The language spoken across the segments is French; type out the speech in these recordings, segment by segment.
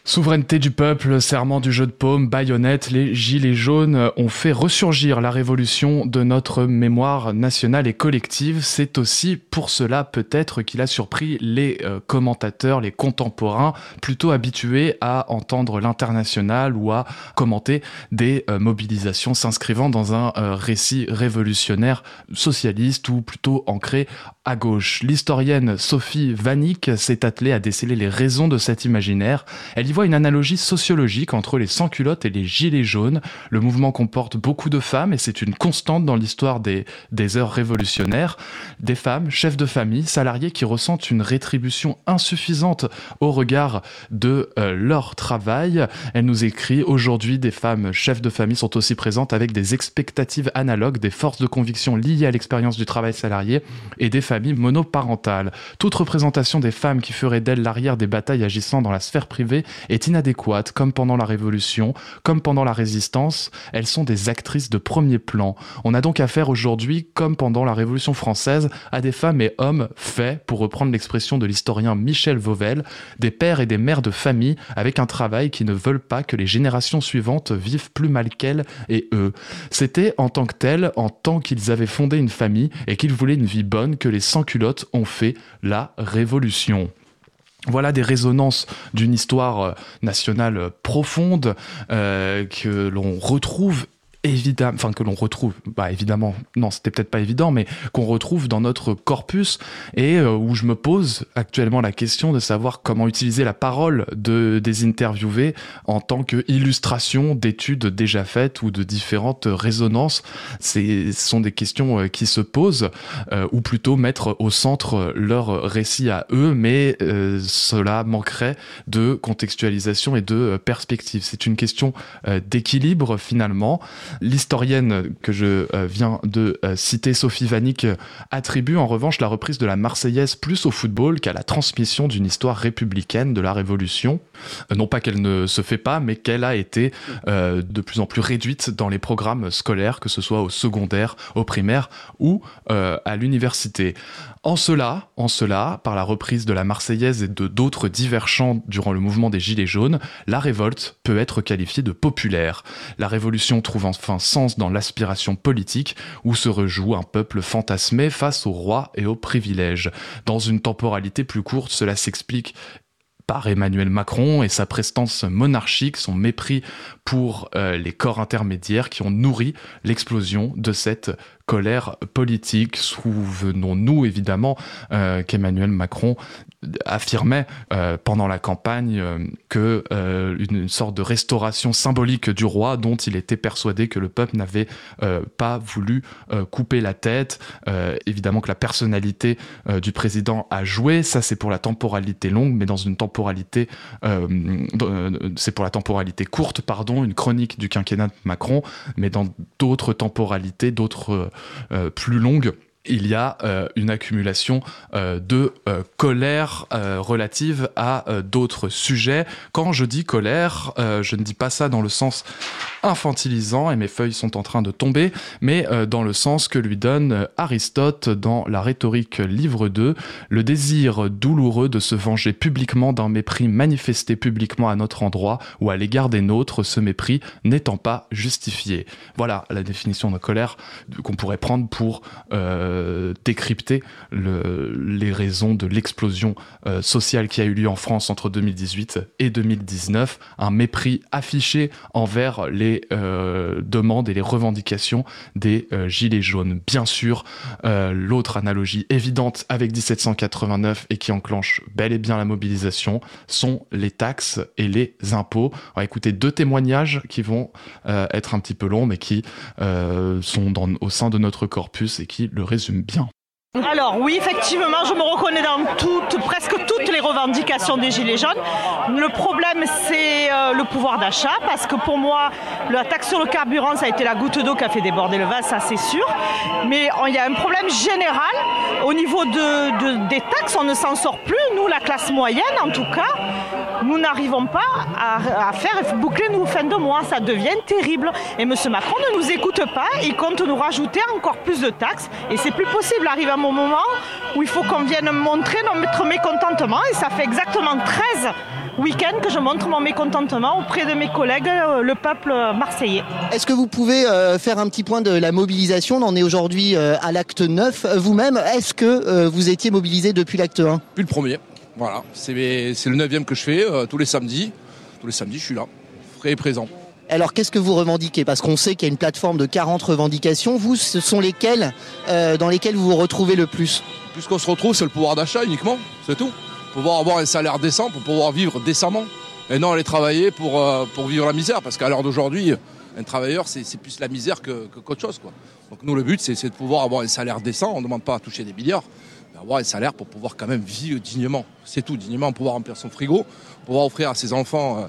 Souveraineté du peuple, serment du jeu de paume, baïonnette, les gilets jaunes ont fait ressurgir la révolution de notre mémoire nationale et collective. C'est aussi pour cela peut-être qu'il a surpris les commentateurs, les contemporains, plutôt habitués à entendre l'international ou à commenter des mobilisations s'inscrivant dans un récit révolutionnaire socialiste ou plutôt ancré à gauche. L'historienne Sophie Vanik s'est attelée à déceler les raisons de cet imaginaire. Elle y voit une analogie sociologique entre les sans-culottes et les gilets jaunes. Le mouvement comporte beaucoup de femmes et c'est une constante dans l'histoire des heures révolutionnaires. Des femmes, chefs de famille, salariés qui ressentent une rétribution insuffisante au regard de leur travail. Elle nous écrit: aujourd'hui, des femmes chefs de famille sont aussi présentes avec des expectatives analogues, des forces de conviction liées à l'expérience du travail salarié et des familles monoparentales. Toute représentation des femmes qui ferait d'elles l'arrière des batailles agissant dans la sphère privée est inadéquate, comme pendant la Révolution, comme pendant la Résistance. Elles sont des actrices de premier plan. On a donc affaire aujourd'hui, comme pendant la Révolution française, à des femmes et hommes faits, pour reprendre l'expression de l'historien Michel Vauvel, des pères et des mères de famille avec un travail qui ne veulent pas que les générations suivantes vivent plus mal qu'elles et eux. C'était en tant que tel, en tant qu'ils avaient fondé une famille et qu'ils voulaient une vie bonne, que les sans-culottes ont fait la Révolution. Voilà des résonances d'une histoire nationale profonde que l'on retrouve évidemment, non, c'était peut-être pas évident, mais qu'on retrouve dans notre corpus et où je me pose actuellement la question de savoir comment utiliser la parole des interviewés en tant qu'illustration d'études déjà faites ou de différentes résonances. Ce sont des questions qui se posent, ou plutôt mettre au centre leur récit à eux, mais cela manquerait de contextualisation et de perspective. C'est une question d'équilibre finalement. L'historienne que je viens de citer, Sophie Vanik, attribue en revanche la reprise de la Marseillaise plus au football qu'à la transmission d'une histoire républicaine de la Révolution. Non pas qu'elle ne se fait pas, mais qu'elle a été de plus en plus réduite dans les programmes scolaires, que ce soit au secondaire, au primaire ou à l'université. En cela, par la reprise de la Marseillaise et de d'autres divers chants durant le mouvement des Gilets jaunes, la révolte peut être qualifiée de populaire. La Révolution trouve enfin sens dans l'aspiration politique où se rejoue un peuple fantasmé face au roi et aux privilèges. Dans une temporalité plus courte, cela s'explique par Emmanuel Macron et sa prestance monarchique, son mépris pour les corps intermédiaires qui ont nourri l'explosion de cette colère politique. Souvenons-nous évidemment qu'Emmanuel Macron affirmait pendant la campagne que une sorte de restauration symbolique du roi dont il était persuadé que le peuple n'avait pas voulu couper la tête. Évidemment que la personnalité du président a joué, ça c'est pour la temporalité longue, mais dans une temporalité c'est pour la temporalité courte, une chronique du quinquennat de Macron, mais dans d'autres temporalités, d'autres plus longues, il y a une accumulation de colère relative à d'autres sujets. Quand je dis colère, je ne dis pas ça dans le sens infantilisant, et mes feuilles sont en train de tomber, mais dans le sens que lui donne Aristote dans la Rhétorique livre 2, le désir douloureux de se venger publiquement d'un mépris manifesté publiquement à notre endroit ou à l'égard des nôtres, ce mépris n'étant pas justifié. Voilà la définition de colère qu'on pourrait prendre pour décrypter les raisons de l'explosion sociale qui a eu lieu en France entre 2018 et 2019, un mépris affiché envers les demandes et les revendications des Gilets jaunes. Bien sûr, l'autre analogie évidente avec 1789 et qui enclenche bel et bien la mobilisation sont les taxes et les impôts. On va écouter deux témoignages qui vont être un petit peu longs, mais qui sont au sein de notre corpus et qui le résument bien. Alors oui, effectivement, je me reconnais dans presque toutes les revendications des Gilets jaunes. Le problème, c'est le pouvoir d'achat, parce que pour moi, la taxe sur le carburant, ça a été la goutte d'eau qui a fait déborder le vase, ça c'est sûr. Mais il y a un problème général au niveau des taxes, on ne s'en sort plus. Nous, la classe moyenne, en tout cas, nous n'arrivons pas à faire boucler nos fins de mois. Ça devient terrible. Et M. Macron ne nous écoute pas, il compte nous rajouter encore plus de taxes. Et c'est plus possible. Arrive un moment où il faut qu'on vienne montrer notre mécontentement. Et ça fait exactement 13 week-end que je montre mon mécontentement auprès de mes collègues, le peuple marseillais. Est-ce que vous pouvez faire un petit point de la mobilisation ? On en est aujourd'hui à l'acte 9. Vous-même, est-ce que vous étiez mobilisé depuis l'acte 1 ? Depuis le premier. Voilà. C'est le 9e que je fais tous les samedis. Tous les samedis, je suis là, frais et présent. Alors, qu'est-ce que vous revendiquez ? Parce qu'on sait qu'il y a une plateforme de 40 revendications. Vous, ce sont lesquelles dans lesquelles vous vous retrouvez le plus ? Tout ce qu'on se retrouve, c'est le pouvoir d'achat uniquement, c'est tout. Pouvoir avoir un salaire décent pour pouvoir vivre décemment. Et non aller travailler pour vivre la misère. Parce qu'à l'heure d'aujourd'hui, un travailleur, c'est plus la misère qu'autre chose, quoi. Donc nous, le but, c'est de pouvoir avoir un salaire décent. On ne demande pas à toucher des milliards, mais avoir un salaire pour pouvoir quand même vivre dignement. C'est tout, dignement, pouvoir remplir son frigo, pouvoir offrir à ses enfants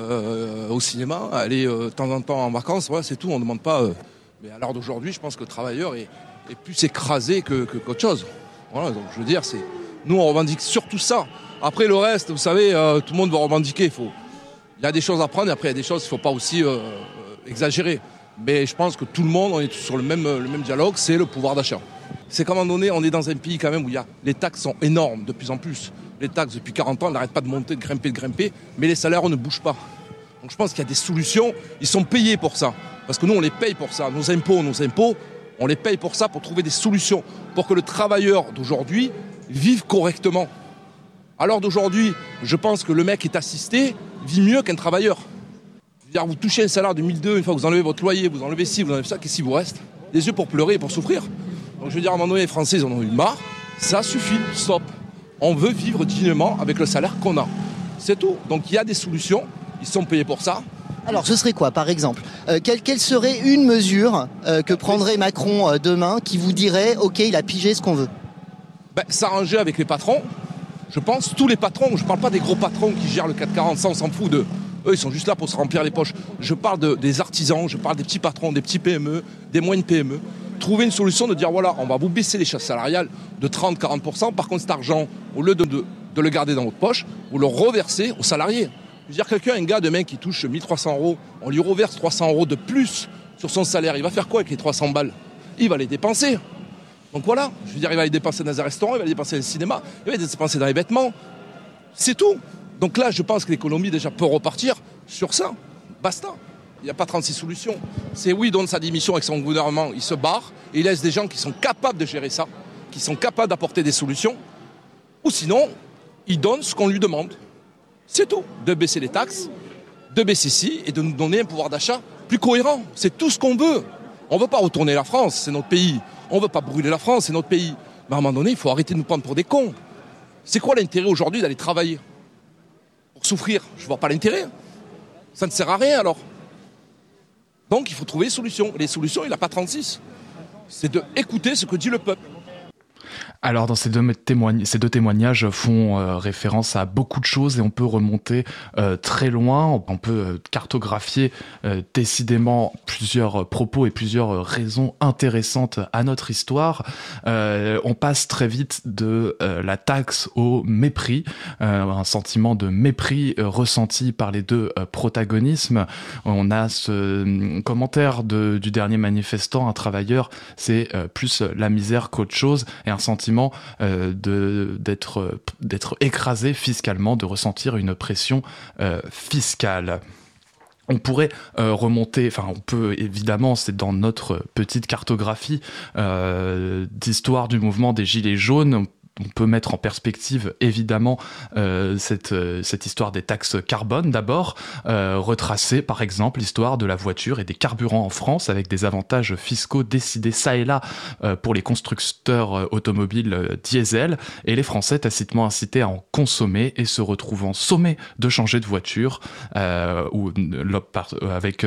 au cinéma, aller de temps en temps en vacances. Voilà, c'est tout, on ne demande pas... Mais à l'heure d'aujourd'hui, je pense que le travailleur est plus écrasé qu'autre chose. Voilà, donc je veux dire, nous, on revendique surtout ça. Après, le reste, vous savez, tout le monde va revendiquer. Il y a des choses à prendre et après, il y a des choses qu'il ne faut pas aussi exagérer. Mais je pense que tout le monde, on est sur le même dialogue, c'est le pouvoir d'achat. C'est qu'à un moment donné, on est dans un pays quand même où les taxes sont énormes de plus en plus. Les taxes, depuis 40 ans, elles n'arrêtent pas de monter, de grimper, mais les salaires, on ne bouge pas. Donc je pense qu'il y a des solutions, ils sont payés pour ça. Parce que nous, on les paye pour ça. Nos impôts, on les paye pour ça, pour trouver des solutions, pour que le travailleur d'aujourd'hui vive correctement. À l'heure d'aujourd'hui, je pense que le mec qui est assisté vit mieux qu'un travailleur. C'est-à-dire, vous touchez un salaire de 1002, une fois que vous enlevez votre loyer, vous enlevez ci, vous enlevez ça, qu'est-ce qui vous reste ? Des yeux pour pleurer et pour souffrir. Donc je veux dire, à un moment donné, les Français, ils en ont eu marre. Ça suffit, stop. On veut vivre dignement avec le salaire qu'on a. C'est tout. Donc il y a des solutions, ils sont payés pour ça. Alors, ce serait quoi, par exemple ? Quelle serait une mesure que prendrait Macron demain qui vous dirait « Ok, il a pigé ce qu'on veut » ? S'arranger avec les patrons. Je pense, tous les patrons, je ne parle pas des gros patrons qui gèrent le 440, ça on s'en fout d'eux. Eux, ils sont juste là pour se remplir les poches. Je parle des artisans, je parle des petits patrons, des petits PME, des moyennes PME. Trouver une solution de dire, voilà, on va vous baisser les charges salariales de 30-40%. Par contre, cet argent, au lieu de le garder dans votre poche, vous le reversez aux salariés. Je veux dire, un gars demain qui touche 1 300 €, on lui reverse 300 € de plus sur son salaire. Il va faire quoi avec les 300 balles ? Il va les dépenser. Donc voilà, je veux dire, il va les dépenser dans un restaurant, il va les dépenser dans un cinéma, il va les dépenser dans les vêtements. C'est tout. Donc là, je pense que l'économie déjà peut repartir sur ça. Basta. Il n'y a pas 36 solutions. C'est oui, il donne sa démission avec son gouvernement, il se barre, et il laisse des gens qui sont capables de gérer ça, qui sont capables d'apporter des solutions. Ou sinon, il donne ce qu'on lui demande. C'est tout. De baisser les taxes, de baisser ci, et de nous donner un pouvoir d'achat plus cohérent. C'est tout ce qu'on veut. On ne veut pas retourner la France, c'est notre pays. On ne veut pas brûler la France, c'est notre pays. Mais à un moment donné, il faut arrêter de nous prendre pour des cons. C'est quoi l'intérêt aujourd'hui d'aller travailler ? Pour souffrir ? Je ne vois pas l'intérêt. Ça ne sert à rien alors. Donc il faut trouver des solutions. Et les solutions, il n'a pas 36. C'est d'écouter ce que dit le peuple. Alors dans ces deux témoignages font référence à beaucoup de choses et on peut remonter très loin, on peut cartographier décidément plusieurs propos et plusieurs raisons intéressantes à notre histoire. On passe très vite de la taxe au mépris, un sentiment de mépris ressenti par les deux protagonismes. On a ce commentaire du dernier manifestant, un travailleur, c'est plus la misère qu'autre chose, et un sentiment d'être écrasé fiscalement, de ressentir une pression fiscale. On pourrait remonter, enfin on peut évidemment, c'est dans notre petite cartographie d'histoire du mouvement des Gilets jaunes. On peut mettre en perspective évidemment cette histoire des taxes carbone d'abord, retracer par exemple l'histoire de la voiture et des carburants en France avec des avantages fiscaux décidés ça et là pour les constructeurs automobiles diesel et les Français tacitement incités à en consommer et se retrouvant sommés de changer de voiture ou avec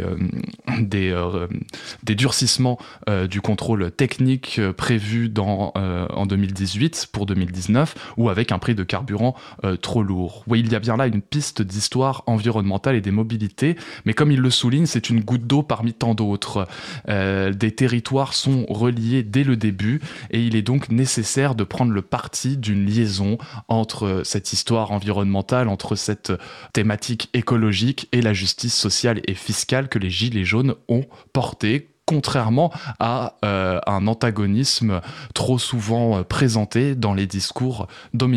des durcissements du contrôle technique prévus en 2018 pour 2019 ou avec un prix de carburant trop lourd. Oui, il y a bien là une piste d'histoire environnementale et des mobilités, mais comme il le souligne, c'est une goutte d'eau parmi tant d'autres. Des territoires sont reliés dès le début et il est donc nécessaire de prendre le parti d'une liaison entre cette histoire environnementale, entre cette thématique écologique et la justice sociale et fiscale que les Gilets jaunes ont portée, contrairement à un antagonisme trop souvent présenté dans les discours dominants.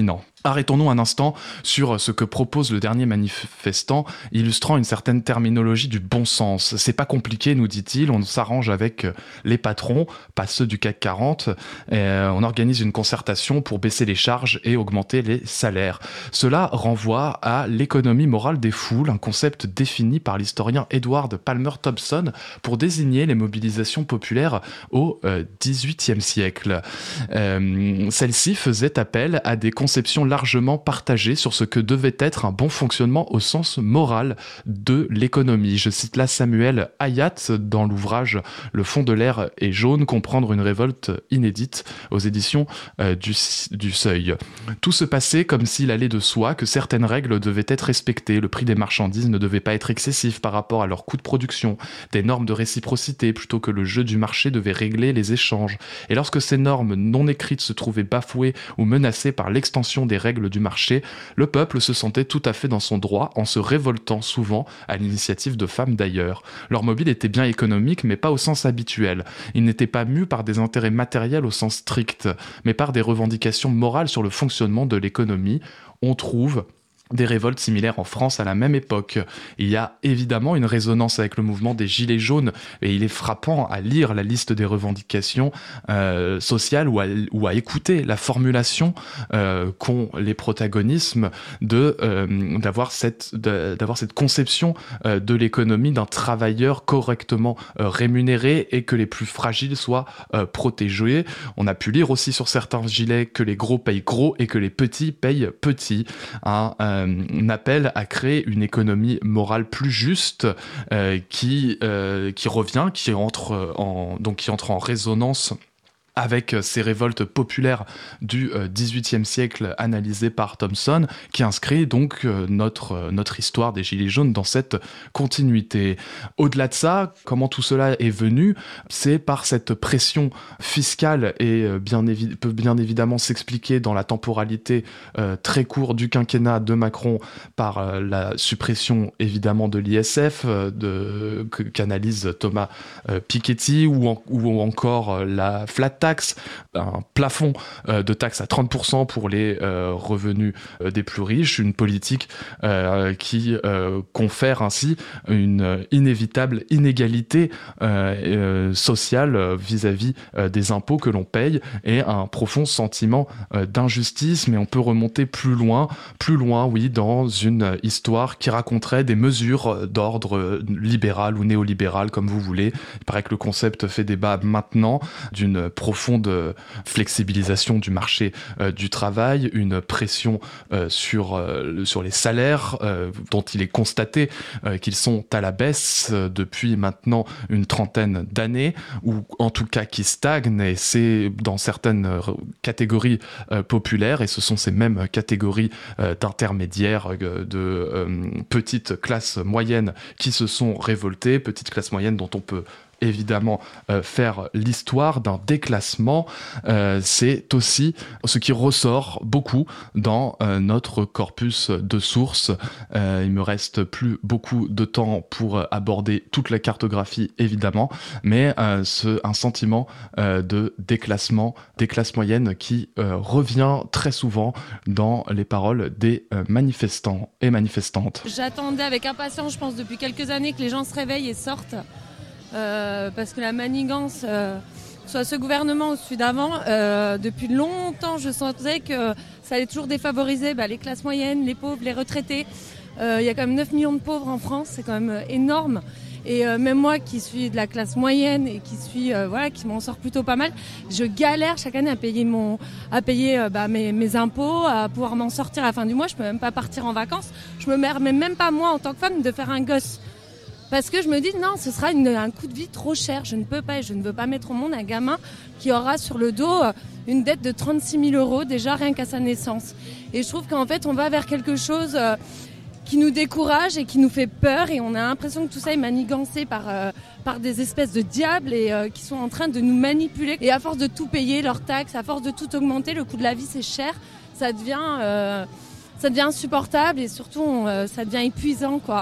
Arrêtons-nous un instant sur ce que propose le dernier manifestant, illustrant une certaine terminologie du bon sens. C'est pas compliqué, nous dit-il, on s'arrange avec les patrons, pas ceux du CAC 40, on organise une concertation pour baisser les charges et augmenter les salaires. Cela renvoie à l'économie morale des foules, un concept défini par l'historien Edward Palmer Thompson pour désigner les mobilisations populaires au XVIIIe siècle. Celle-ci faisait appel à des conceptions largement partagé sur ce que devait être un bon fonctionnement au sens moral de l'économie. Je cite là Samuel Hayat dans l'ouvrage « Le fond de l'air est jaune, comprendre une révolte inédite » aux éditions du Seuil. Tout se passait comme s'il allait de soi que certaines règles devaient être respectées. Le prix des marchandises ne devait pas être excessif par rapport à leur coût de production. Des normes de réciprocité plutôt que le jeu du marché devait régler les échanges. Et lorsque ces normes non écrites se trouvaient bafouées ou menacées par l'extension des règles du marché, le peuple se sentait tout à fait dans son droit en se révoltant souvent à l'initiative de femmes d'ailleurs. Leur mobile était bien économique mais pas au sens habituel. Il n'était pas mu par des intérêts matériels au sens strict, mais par des revendications morales sur le fonctionnement de l'économie. On trouve des révoltes similaires en France à la même époque. Il y a évidemment une résonance avec le mouvement des Gilets jaunes et il est frappant à lire la liste des revendications sociales ou à écouter la formulation qu'ont les protagonismes d'avoir cette conception de l'économie d'un travailleur correctement rémunéré et que les plus fragiles soient protégés. On a pu lire aussi sur certains gilets que les gros payent gros et que les petits payent petits. Un appel à créer une économie morale plus juste qui entre en résonance avec ces révoltes populaires du XVIIIe siècle analysées par Thompson, qui inscrit donc notre histoire des Gilets jaunes dans cette continuité. Au-delà de ça, comment tout cela est venu, c'est par cette pression fiscale et peut bien évidemment s'expliquer dans la temporalité très courte du quinquennat de Macron par la suppression évidemment de l'ISF qu'analyse Thomas Piketty ou encore la flat tax, un plafond de taxes à 30% pour les revenus des plus riches, une politique qui confère ainsi une inévitable inégalité sociale vis-à-vis des impôts que l'on paye et un profond sentiment d'injustice. Mais on peut remonter plus loin, oui, dans une histoire qui raconterait des mesures d'ordre libéral ou néolibéral, comme vous voulez. Il paraît que le concept fait débat maintenant d'une profonde flexibilisation du marché du travail, une pression sur les salaires dont il est constaté qu'ils sont à la baisse depuis maintenant une trentaine d'années, ou en tout cas qui stagnent, et c'est dans certaines catégories populaires, et ce sont ces mêmes catégories d'intermédiaires, de petites classes moyennes qui se sont révoltées, petites classes moyennes dont on peut évidemment faire l'histoire d'un déclassement. C'est aussi ce qui ressort beaucoup dans notre corpus de sources. Il me reste plus beaucoup de temps pour aborder toute la cartographie évidemment, mais un sentiment de déclassement des classes moyennes qui revient très souvent dans les paroles des manifestants et manifestantes. J'attendais avec impatience, je pense depuis quelques années, que les gens se réveillent et sortent. Parce que la manigance, soit ce gouvernement ou celui d'avant, depuis longtemps je sentais que ça allait toujours défavoriser les classes moyennes, les pauvres, les retraités. Il y a quand même 9 millions de pauvres en France, c'est quand même énorme. Et même moi qui suis de la classe moyenne et qui m'en sort plutôt pas mal, je galère chaque année à payer mes impôts, à pouvoir m'en sortir à la fin du mois. Je peux même pas partir en vacances. Je me permets même pas moi en tant que femme de faire un gosse. Parce que je me dis, non, ce sera un coût de vie trop cher. Je ne peux pas, et je ne veux pas mettre au monde un gamin qui aura sur le dos une dette de 36 000 euros déjà rien qu'à sa naissance. Et je trouve qu'en fait, on va vers quelque chose qui nous décourage et qui nous fait peur. Et on a l'impression que tout ça est manigancé par des espèces de diables et qui sont en train de nous manipuler. Et à force de tout payer, leurs taxes, à force de tout augmenter, le coût de la vie, c'est cher. Ça devient insupportable et surtout, ça devient épuisant, quoi.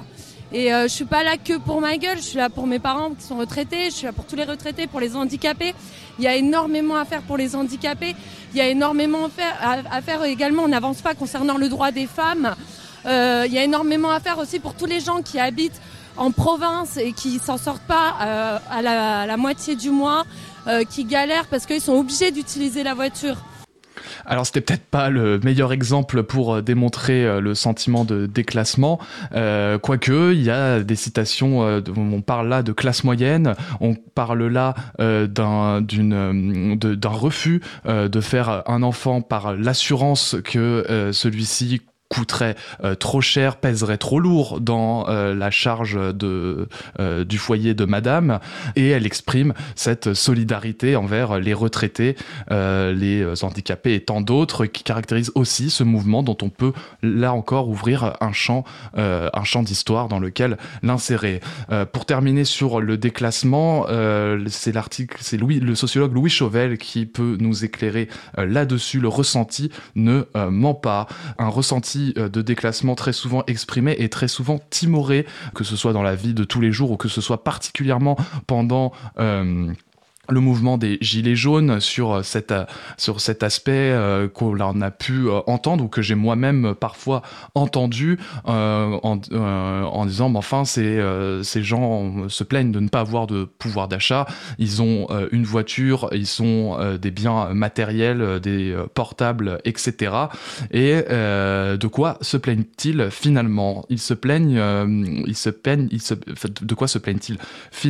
Et je suis pas là que pour ma gueule, je suis là pour mes parents qui sont retraités, je suis là pour tous les retraités, pour les handicapés. Il y a énormément à faire pour les handicapés. Il y a énormément à faire également, on n'avance pas concernant le droit des femmes. Il y a énormément à faire aussi pour tous les gens qui habitent en province et qui s'en sortent pas à la moitié du mois, qui galèrent parce qu'ils sont obligés d'utiliser la voiture. Alors c'était peut-être pas le meilleur exemple pour démontrer le sentiment de déclassement, quoique il y a des citations, on parle là de classe moyenne, on parle là d'un refus de faire un enfant par l'assurance que celui-ci coûterait trop cher, pèserait trop lourd dans la charge du foyer de madame, et elle exprime cette solidarité envers les retraités, les handicapés et tant d'autres qui caractérisent aussi ce mouvement dont on peut là encore ouvrir un champ d'histoire dans lequel l'insérer. Pour terminer sur le déclassement, c'est le sociologue Louis Chauvel qui peut nous éclairer là-dessus. Le ressenti ne ment pas. Un ressenti de déclassement très souvent exprimé et très souvent timoré, que ce soit dans la vie de tous les jours ou que ce soit particulièrement pendant le mouvement des Gilets jaunes, sur cet aspect qu'on a pu entendre ou que j'ai moi-même parfois entendu en disant mais enfin ces gens se plaignent de ne pas avoir de pouvoir d'achat, ils ont une voiture, ils ont des biens matériels, des portables, etc. Et de quoi se plaignent-ils finalement ? De quoi se plaignent-ils finalement ?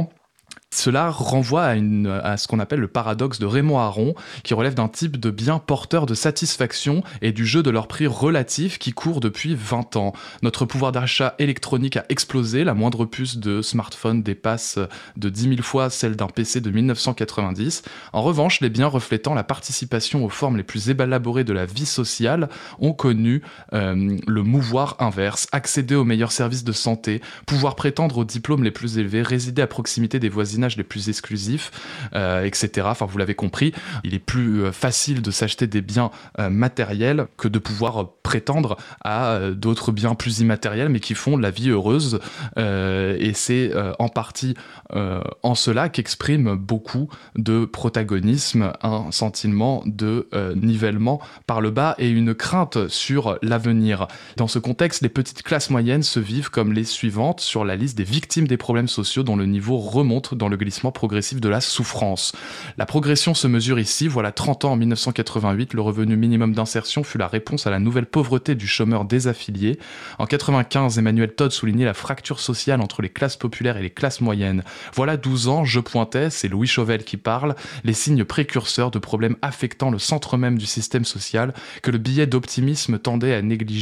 Cela renvoie à ce qu'on appelle le paradoxe de Raymond Aron, qui relève d'un type de biens porteurs de satisfaction et du jeu de leur prix relatif qui court depuis 20 ans. Notre pouvoir d'achat électronique a explosé, la moindre puce de smartphone dépasse de 10 000 fois celle d'un PC de 1990. En revanche, les biens reflétant la participation aux formes les plus élaborées de la vie sociale ont connu le mouvoir inverse, accéder aux meilleurs services de santé, pouvoir prétendre aux diplômes les plus élevés, résider à proximité des voisinages les plus exclusifs, etc. Enfin, vous l'avez compris, il est plus facile de s'acheter des biens matériels que de pouvoir prétendre à d'autres biens plus immatériels, mais qui font la vie heureuse. Et c'est en partie en cela qu'exprime beaucoup de protagonisme, un sentiment de nivellement par le bas et une crainte sur l'avenir. Dans ce contexte, les petites classes moyennes se vivent comme les suivantes sur la liste des victimes des problèmes sociaux dont le niveau remonte dans le glissement progressif de la souffrance. La progression se mesure ici. Voilà 30 ans, en 1988, le revenu minimum d'insertion fut la réponse à la nouvelle pauvreté du chômeur désaffilié. En 95, Emmanuel Todd soulignait la fracture sociale entre les classes populaires et les classes moyennes. Voilà 12 ans, je pointais, c'est Louis Chauvel qui parle, les signes précurseurs de problèmes affectant le centre même du système social que le billet d'optimisme portait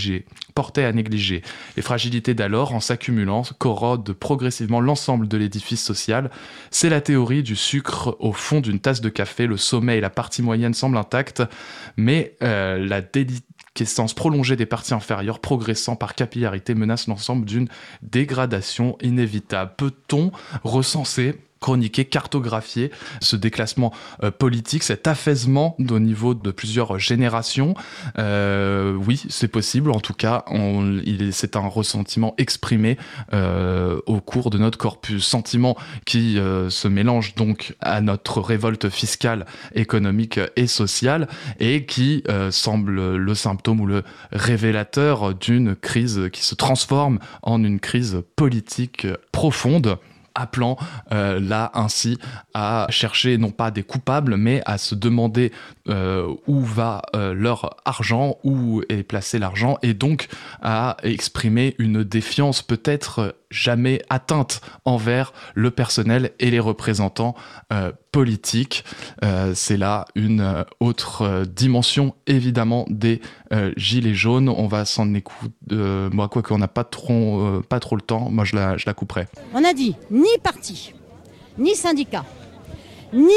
à négliger. Les fragilités d'alors, en s'accumulant, corrodent progressivement l'ensemble de l'édifice social. C'est la théorie du sucre au fond d'une tasse de café. Le sommet et la partie moyenne semblent intacts, mais la déliquescence prolongée des parties inférieures progressant par capillarité menace l'ensemble d'une dégradation inévitable. Peut-on recenser, chroniquer, cartographier ce déclassement politique, cet affaissement au niveau de plusieurs générations? Oui, c'est possible. En tout cas, c'est un ressentiment exprimé au cours de notre corpus. Sentiment qui se mélange donc à notre révolte fiscale, économique et sociale et qui semble le symptôme ou le révélateur d'une crise qui se transforme en une crise politique profonde, appelant là ainsi à chercher non pas des coupables mais à se demander où va leur argent, où est placé l'argent, et donc à exprimer une défiance peut-être jamais atteinte envers le personnel et les représentants politiques. C'est là une autre dimension évidemment des Gilets jaunes. On va s'en écouter, moi quoi qu'on n'a pas trop le temps, moi je la couperai. On a dit ni parti, ni syndicat, ni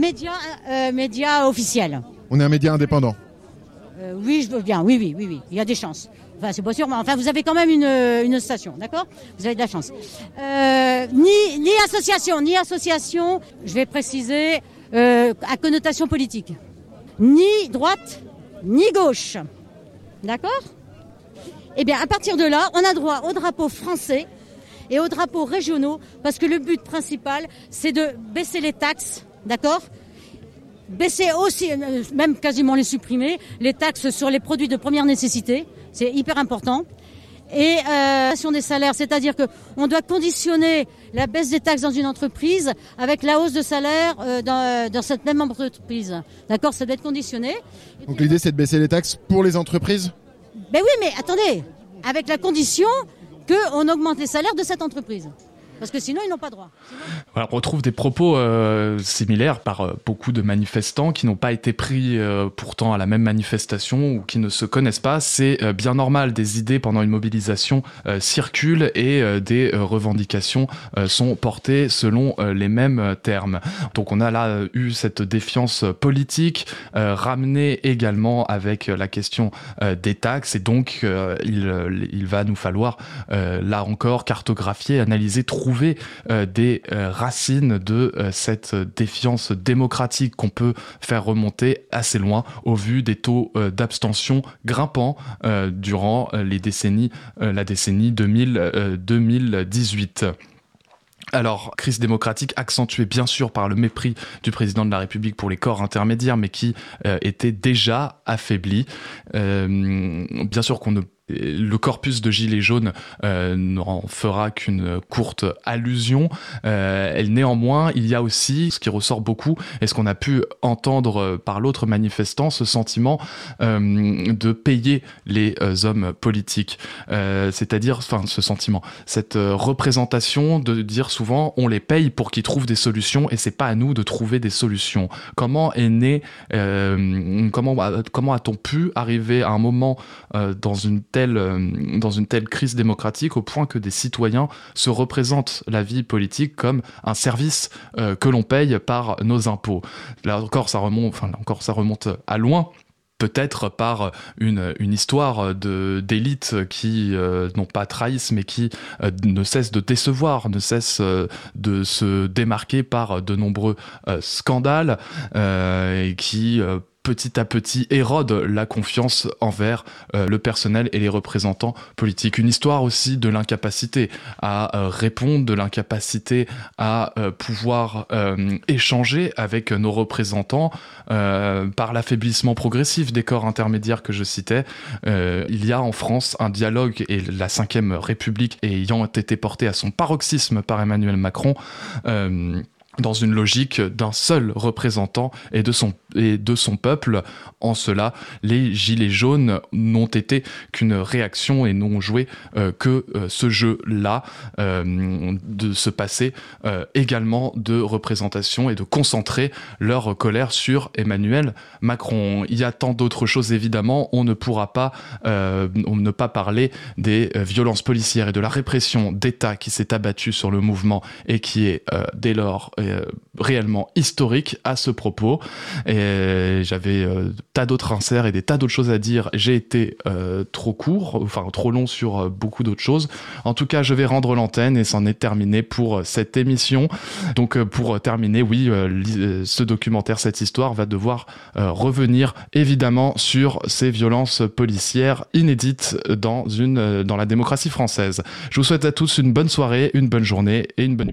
médias officiels. On est un média indépendant. Oui, je veux bien, oui, il y a des chances. Enfin, c'est pas sûr, mais enfin, vous avez quand même une station, d'accord ? Vous avez de la chance. Ni association, je vais préciser, à connotation politique. Ni droite, ni gauche. D'accord ? Eh bien, à partir de là, on a droit au drapeau français et aux drapeaux régionaux, parce que le but principal, c'est de baisser les taxes, d'accord ? Baisser aussi, même quasiment les supprimer, les taxes sur les produits de première nécessité, c'est hyper important. Et des salaires, c'est-à-dire qu'on doit conditionner la baisse des taxes dans une entreprise avec la hausse de salaire dans cette même entreprise. D'accord, ça doit être conditionné. Donc l'idée, c'est de baisser les taxes pour les entreprises ? Ben oui, mais attendez, avec la condition qu'on augmente les salaires de cette entreprise. Parce que sinon, ils n'ont pas droit. Voilà, on retrouve des propos similaires par beaucoup de manifestants qui n'ont pas été pris pourtant à la même manifestation ou qui ne se connaissent pas. C'est bien normal, des idées pendant une mobilisation circulent et des revendications sont portées selon les mêmes termes. Donc on a là eu cette défiance politique ramenée également avec la question des taxes et donc il va nous falloir là encore cartographier, analyser, trouver des racines de cette défiance démocratique qu'on peut faire remonter assez loin au vu des taux d'abstention grimpants durant la décennie 2018. Alors, crise démocratique accentuée bien sûr par le mépris du président de la République pour les corps intermédiaires, mais qui était déjà affaibli. Bien sûr le corpus de Gilets jaunes n'en fera qu'une courte allusion. Néanmoins, il y a aussi, ce qui ressort beaucoup, et ce qu'on a pu entendre par l'autre manifestant, ce sentiment de payer les hommes politiques. C'est-à-dire, ce sentiment, cette représentation de dire souvent, on les paye pour qu'ils trouvent des solutions, et c'est pas à nous de trouver des solutions. Comment a-t-on pu arriver à un moment dans une telle crise démocratique au point que des citoyens se représentent la vie politique comme un service que l'on paye par nos impôts. Là encore, ça remonte à loin. Peut-être par une histoire d'élites qui n'ont pas trahisme mais qui ne cessent de décevoir, ne cessent de se démarquer par de nombreux scandales et qui petit à petit érode la confiance envers le personnel et les représentants politiques. Une histoire aussi de l'incapacité à répondre, de l'incapacité à pouvoir échanger avec nos représentants par l'affaiblissement progressif des corps intermédiaires que je citais. Il y a en France un dialogue et la 5e République ayant été portée à son paroxysme par Emmanuel Macron, dans une logique d'un seul représentant et de son peuple. En cela, les Gilets jaunes n'ont été qu'une réaction et n'ont joué que ce jeu-là, de se passer également de représentation et de concentrer leur colère sur Emmanuel Macron. Il y a tant d'autres choses évidemment, on ne pourra pas ne pas parler des violences policières et de la répression d'État qui s'est abattue sur le mouvement et qui est dès lors réellement historique à ce propos. Et j'avais tas d'autres inserts et des tas d'autres choses à dire. J'ai été trop long sur beaucoup d'autres choses. En tout cas, je vais rendre l'antenne et c'en est terminé pour cette émission. Donc pour terminer, oui, ce documentaire, cette histoire va devoir revenir évidemment sur ces violences policières inédites dans la démocratie française. Je vous souhaite à tous une bonne soirée, une bonne journée et une bonne nuit.